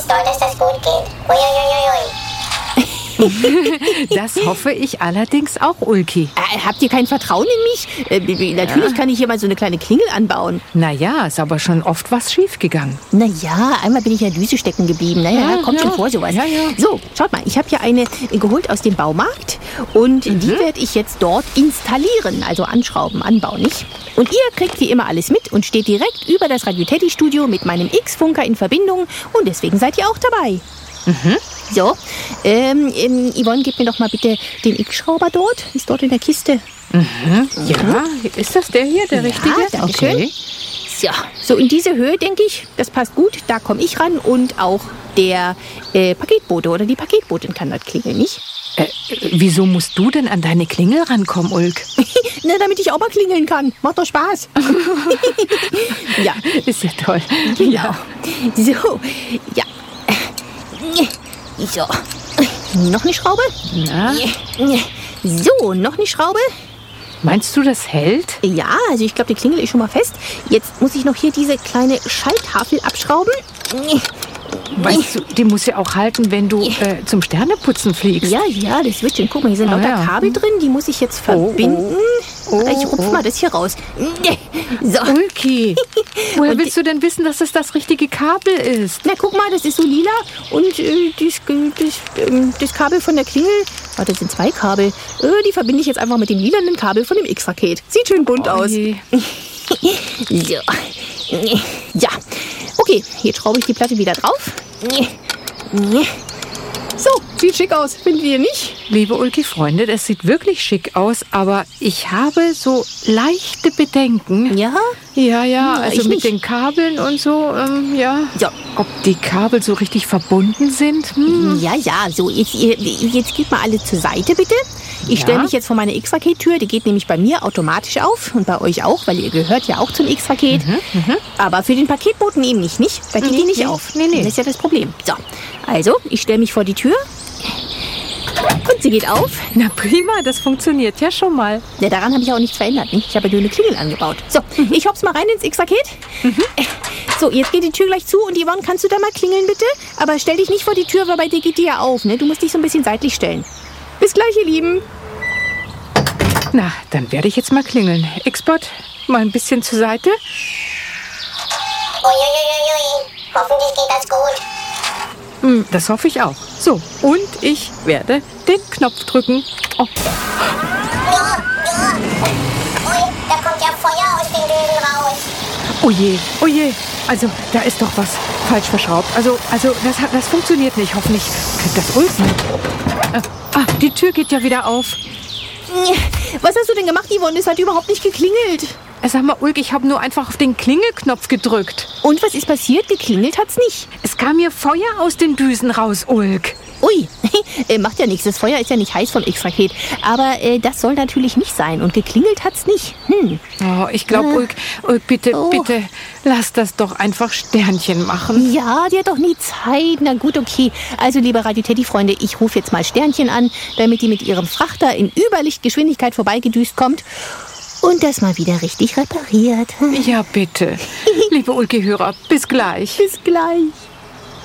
dass das gut geht. Uiuiuiui. Das hoffe ich allerdings auch, Ulki. Habt ihr kein Vertrauen in mich? Natürlich kann ich hier mal so eine kleine Klingel anbauen. Naja, ist aber schon oft was schiefgegangen. Naja, einmal bin ich in der Düse stecken geblieben. Naja, kommt schon vor sowas. Ja. So, schaut mal, ich habe hier eine geholt aus dem Baumarkt und die werde ich jetzt dort installieren, also anschrauben, anbauen, nicht? Und ihr kriegt wie immer alles mit und steht direkt über das Radio Teddy Studio mit meinem X-Funker in Verbindung und deswegen seid ihr auch dabei. So, Yvonne, gib mir doch mal bitte den X-Schrauber dort. Ist dort in der Kiste. Ja, ist das der hier, der richtige? Danke schön. So in diese Höhe, denke ich, das passt gut. Da komme ich ran und auch der Paketbote oder die Paketbotin kann das klingeln, nicht? Wieso musst du denn an deine Klingel rankommen, Ulk? Na, damit ich auch mal klingeln kann. Macht doch Spaß. Ja, Ist ja toll. genau. So, ja. So, noch eine Schraube? Na, So, noch eine Schraube? meinst du, das hält? Ja, also ich glaube, die Klingel ist schon mal fest. Jetzt muss ich noch hier diese kleine Schalltafel abschrauben. Weißt du, die muss ja auch halten, wenn du zum Sterneputzen fliegst. Ja, das wird schon. Guck mal, hier sind lauter ja. Kabel drin. Die muss ich jetzt verbinden. Ich rupf mal das hier raus. So. Ulki, woher Und willst du denn wissen, dass es das richtige Kabel ist? Na, guck mal, das ist so lila. Und das Kabel von der Klingel, warte, das sind 2 Kabel. Die verbinde ich jetzt einfach mit dem lilanen Kabel von dem X-Raket. Sieht schön bunt aus. je. So. Ja. Okay, jetzt schraube ich die Platte wieder drauf. So, sieht schick aus, findet ihr nicht? Liebe Ulki-Freunde, das sieht wirklich schick aus, aber ich habe so leichte Bedenken. Ja? Ja, also ich mit nicht. den Kabeln und so, ja. Ja. Ob die Kabel so richtig verbunden sind? Ja, so, jetzt geht mal alle zur Seite, bitte. Ich stelle mich jetzt vor meine X-Raket-Tür, die geht nämlich bei mir automatisch auf und bei euch auch, weil ihr gehört ja auch zum X-Raket. Aber für den Paketboten eben nicht? Da geht die nicht auf. Nee. Das ist ja das Problem. So, also, ich stelle mich vor die Tür und sie geht auf. Na prima, das funktioniert ja schon mal. Ja, daran habe ich auch nichts verändert, nicht? Ich habe ja nur eine Klingel angebaut. So, ich hop's mal rein ins X-Raket. So, jetzt geht die Tür gleich zu und Yvonne, kannst du da mal klingeln, bitte? Aber stell dich nicht vor die Tür, weil bei dir geht die ja auf, ne? Du musst dich so ein bisschen seitlich stellen. Bis gleich, ihr Lieben. Na, dann werde ich jetzt mal klingeln. X-Bot, mal ein bisschen zur Seite. Uiuiuiui. Hoffentlich geht das gut. Das hoffe ich auch. So, und ich werde den Knopf drücken. Oh, Ui, da kommt ja Feuer aus den Düsen raus. oh je. Also, da ist doch was falsch verschraubt. Also das funktioniert nicht. Hoffentlich kriegt das Ulf mit. Die Tür geht ja wieder auf. Was hast du denn gemacht, Yvonne? Es hat überhaupt nicht geklingelt. Sag mal, Ulk, ich habe nur einfach auf den Klingelknopf gedrückt. Und was ist passiert? Geklingelt hat's nicht. Es kam mir Feuer aus den Düsen raus, Ulk. Ui, macht ja nichts. Das Feuer ist ja nicht heiß vom X-Raket. Aber das soll natürlich nicht sein. Und geklingelt hat's nicht. Oh, ich glaube, Ulk, bitte, lass das doch einfach Sternchen machen. Ja, die hat doch nie Zeit. Na gut, okay. Also, liebe Radio Teddy-Freunde, ich rufe jetzt mal Sternchen an, damit die mit ihrem Frachter in Überlichtgeschwindigkeit vorbeigedüst kommt und das mal wieder richtig repariert. Ja, bitte. Liebe Ulki-Hörer, bis gleich. Bis gleich.